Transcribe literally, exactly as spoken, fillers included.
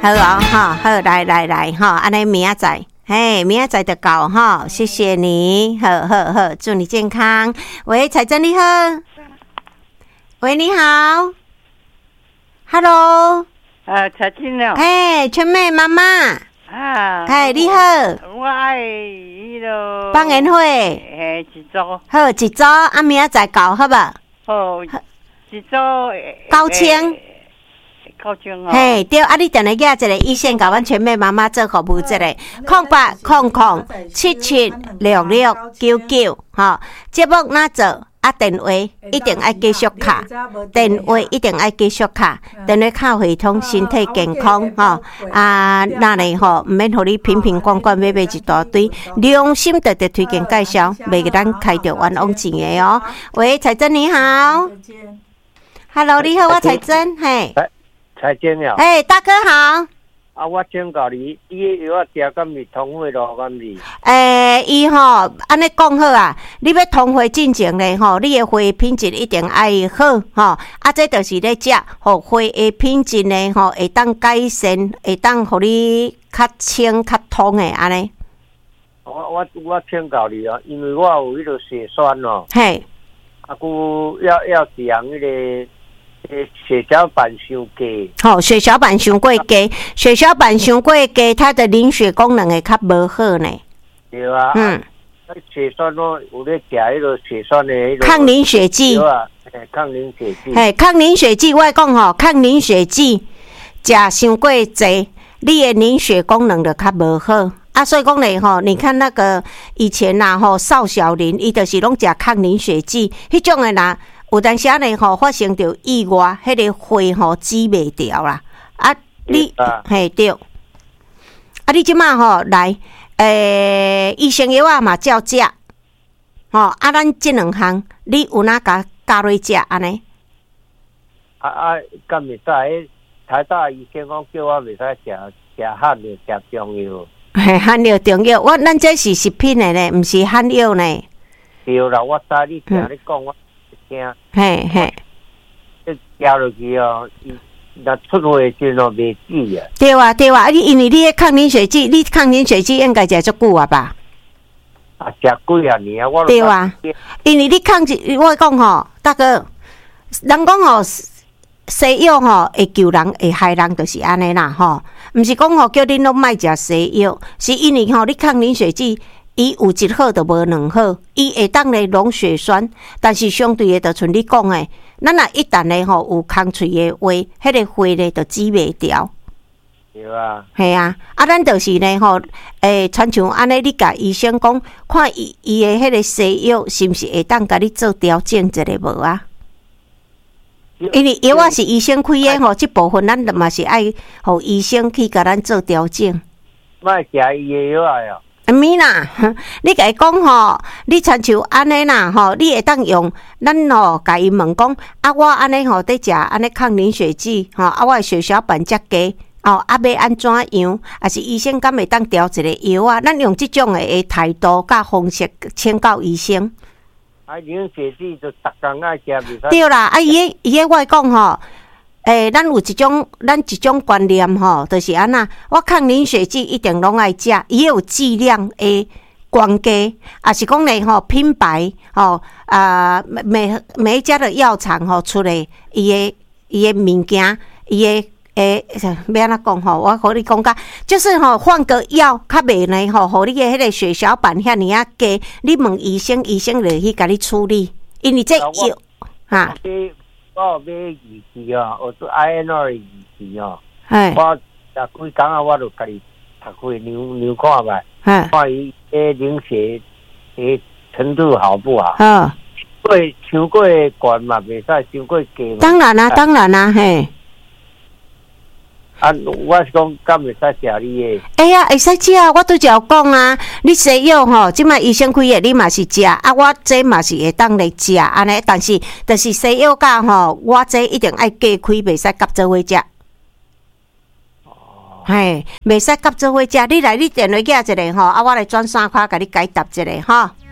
好哦，哈，好，来来来，哈，安尼明仔载，嘿，明仔载就到哈，谢谢你，好好好，祝你健康。喂，彩珍你好，喂，你好 ，Hello， 啊，彩珍了， 嘿，春妹妈妈， 啊， 嘿，你好， 我爱迄个放烟花， 嘿，一组， 好，一组，啊，明仔载到，好无？ 好，一组九千。 九千哦， 嘿，对，啊，你定来寄一个医线，甲阮全妹妈妈做服务，这个空八空空七七六六九九，吼，节目哪做？啊，电话一定爱继续卡，电话一定爱继续卡，电话卡系统身体健康，吼啊，那里吼唔免互你瓶瓶罐罐买买一大堆，良心特特推荐介绍，袂给咱开着冤枉钱的哦。喂，彩珍你好 ，Hello， 你好，我彩珍，嘿。 彩珍了， 哎、欸，大哥好。 啊，我请教你，你的药啊食敢是通货咯，敢是？ 诶、欸，伊吼安尼讲好啊，你要通货进前咧吼，你的花品质一定爱好吼。啊，这就是咧食，互花的品质咧吼，会当改善，会当互你较清较通的安尼。 我我我请教你啊，因为我有迄个血栓哦。 嘿。 啊，佮要要治养迄个。血小板伤低， 好、哦，血小板伤过低，血小板伤过低，它的凝血功能会较无好呢。 对啊，嗯，血栓咯，有咧食迄个血栓的迄个抗凝血剂， 对啊，抗凝血剂， 嘿，抗凝血剂，我讲吼，抗凝血剂食伤过济，你的凝血功能就较无好。啊，所以讲咧吼，你看那个以前呐吼，邵小林伊就是拢食抗凝血剂，迄种的啦。有当时呢吼发生着意外，迄个血吼止袂掉啦。啊，你嘿对，啊你即马吼来，诶、欸，医生药啊嘛照食，吼啊咱即两项你有哪甲加落食安尼？ 啊啊，敢袂使？台大医生讲叫我袂使食食汉药，食中药。 嘿，汉药中药，我咱这是食品的呢，毋是汉药呢。 对啦，我知你听你讲我。 嘿嘿， 这加落去哦，那出血时阵袂止啊。 对啊对啊，啊你因为你的抗凝血剂，你抗凝血剂应该食足久啊吧？ 啊，食几啊年啊，我对啊，因为你抗一，我讲吼，大哥，人讲吼，西药吼会救人，会害人，就是安尼啦吼。毋是讲吼叫恁拢莫食西药，是因为吼你抗凝血剂。伊有一好就无两好，伊会当咧溶血栓，但是相对的，就像你讲的，咱若一旦咧吼有空喙的话，迄、那个血咧就止袂掉。 对啊。 系啊，啊，咱就是咧吼，诶，亲像安尼，你甲医生讲，看伊伊的迄个西药是毋是会当甲你做调整一下无啊？因为药啊是医生开的吼，即部分咱嘛是爱互医生去甲咱做调整。 莫食伊的药啊哟。 啊咪啦，你甲伊讲吼，你亲像安尼啦吼，你会当用咱吼甲伊问讲，啊我安尼吼在食安尼抗凝血剂吼，啊我的血小板遮低哦，啊要安怎样？啊是医生敢会当调一个药啊？咱用即种的诶态度甲方式请教医生。 啊，凝血剂就逐工爱食，袂使。 对啦，啊伊迄伊迄我讲吼。诶、欸，咱有一种，咱一种观念吼，就是安那，我抗凝血剂一定拢爱食，伊有剂量的关系，啊是讲咧吼品牌吼啊每每一家的药厂吼出来伊的伊的物件，伊的诶要安怎讲吼，我和你讲甲，就是吼换个药较袂呢吼，互你的迄个血小板遐尼啊低，你问医生，医生就去甲你处理，因为这药哈。 我有买仪器哦，我做 I N R 仪器哦。 哎。 我食几工啊，我就家己读开量量看觅，看伊诶凝血诶程度好不好？ 好。 过伤过悬嘛，袂使伤过低嘛。 当然啦、啊，当然啦、啊，嘿。 啊，我是讲，敢袂使食你诶？ 哎呀，会使食啊！我拄则有讲啊，你西药吼，即摆医生开的，你嘛是食啊。我这嘛是会当来食安尼，但是，就是西药甲吼，我这一定爱隔开，袂使夹做伙食。哦。嘿，袂使夹做伙食。你来，你电话寄一个吼，啊，我来转三块，甲你解答一下吼。